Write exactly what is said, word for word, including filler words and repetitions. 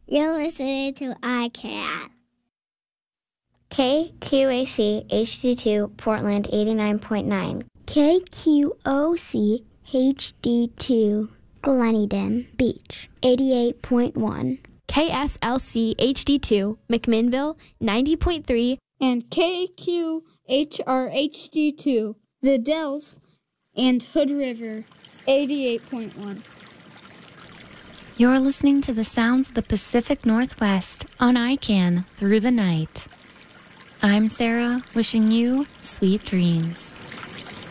You're listening to I C A N. K Q A C H D two Portland eighty-nine point nine. K Q O C H D two Gleneden Beach eighty-eight point one. K S L C H D two McMinnville ninety point three. And K Q H R H D two The Dells and Hood River eighty-eight point one. You're listening to the sounds of the Pacific Northwest on I C A N Through the Night. I'm Sarah, wishing you sweet dreams.